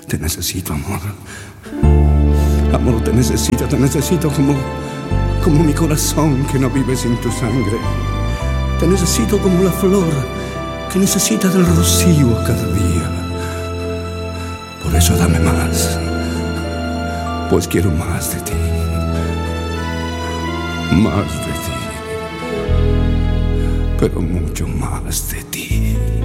Te necesito, amor. Amor, te necesito como mi corazón que no vive sin tu sangre. Te necesito como la flor que necesita del rocío cada día. Por eso dame más, pues quiero más de ti. Más de ti, pero mucho más de ti.